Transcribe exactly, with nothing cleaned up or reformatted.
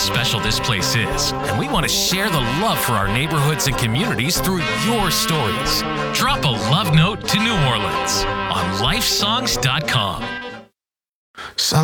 special this place is, and we want to share the love for our neighborhoods and communities through your stories. Drop a love note to New Orleans on life songs dot com.